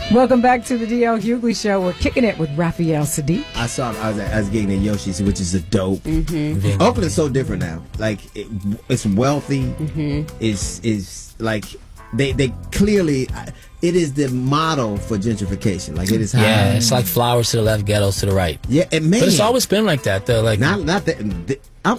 Welcome back to the DL Hughley Show. We're kicking it with Raphael Sadiq. I was getting at Yoshi's, which is a dope. Mm-hmm. Oakland's so different now. Like it's wealthy. Mm-hmm. Is like they clearly. It is the model for gentrification. Like it is. Yeah, it's like flowers to the left, ghettos to the right. Yeah, it may. But it's always been like that, though. Like not that.